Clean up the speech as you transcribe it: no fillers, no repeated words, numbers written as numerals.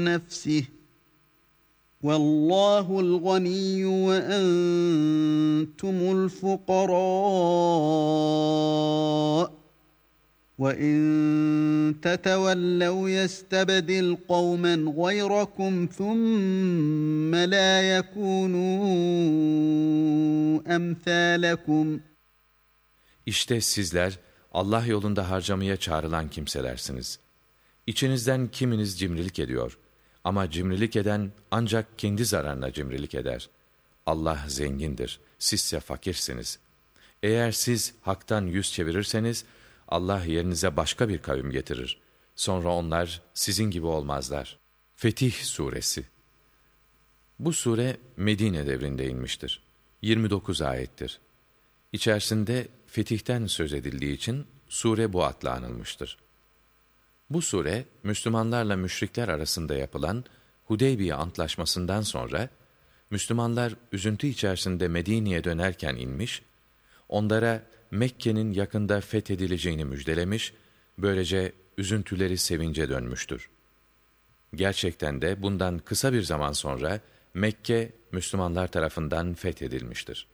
نَفْسِهِ وَاللّٰهُ الْغَنِيُّ وَأَنْتُمُ الْفُقَرَاءُ وَاِنْ تَتَوَلَّوْا يَسْتَبْدِلْ قَوْمًا غَيْرَكُمْ ثُمَّ لَا يَكُونُوا أَمْثَالَكُمْ. İşte sizler Allah yolunda harcamaya çağrılan kimselersiniz. İçinizden kiminiz cimrilik ediyor. Ama cimrilik eden ancak kendi zararına cimrilik eder. Allah zengindir, sizse fakirsiniz. Eğer siz haktan yüz çevirirseniz, Allah yerinize başka bir kavim getirir. Sonra onlar sizin gibi olmazlar. Fetih Suresi. Bu sure Medine devrinde inmiştir. 29 ayettir. İçerisinde fetihten söz edildiği için sure bu adla anılmıştır. Bu sure, Müslümanlarla müşrikler arasında yapılan Hudeybiye Antlaşması'ndan sonra, Müslümanlar üzüntü içerisinde Medine'ye dönerken inmiş, onlara Mekke'nin yakında fethedileceğini müjdelemiş, böylece üzüntüleri sevince dönmüştür. Gerçekten de bundan kısa bir zaman sonra Mekke, Müslümanlar tarafından fethedilmiştir.